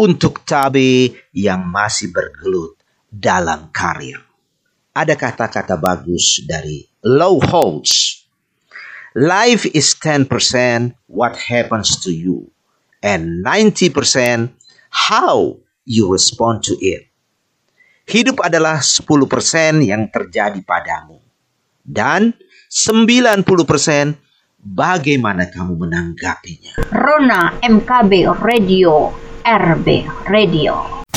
untuk cabai yang masih bergelut dalam karir. Ada kata-kata bagus dari Low Holtz. Life is 10% what happens to you and 90% how you respond to it. Hidup adalah 10% yang terjadi padamu dan 90% bagaimana kamu menanggapinya. Rona MKB Radio, RB Radio.